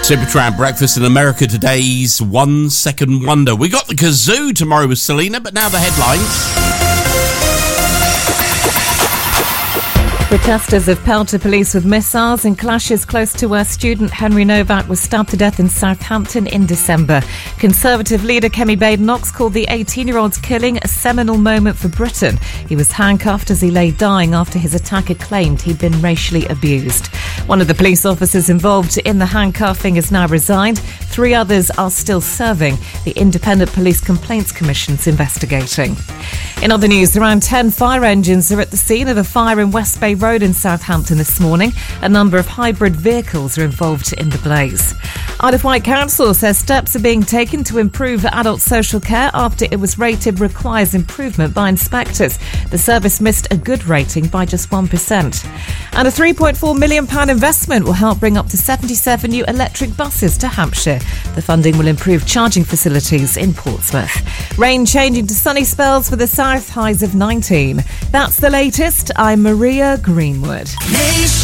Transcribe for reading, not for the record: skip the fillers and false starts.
Supertramp breakfast in America, today's 1 Second Wonder. We got the kazoo tomorrow with Selena, but now the headlines. Protesters have pelted police with missiles in clashes close to where student Henry Novak was stabbed to death in Southampton in December. Conservative leader Kemi Badenoch called the 18-year-old's killing a seminal moment for Britain. He was handcuffed as he lay dying after his attacker claimed he'd been racially abused. One of the police officers involved in the handcuffing has now resigned. 3 others are still serving. The Independent Police Complaints Commission's investigating. In other news, around 10 fire engines are at the scene of a fire in West Bay Road in Southampton this morning. A number of hybrid vehicles are involved in the blaze. Isle of Wight Council says steps are being taken to improve adult social care after it was rated requires improvement by inspectors. The service missed a good rating by just 1%. And a £3.4 million investment will help bring up to 77 new electric buses to Hampshire. The funding will improve charging facilities in Portsmouth. Rain changing to sunny spells for the south, highs of 19. That's the latest. I'm Maria Greenwood.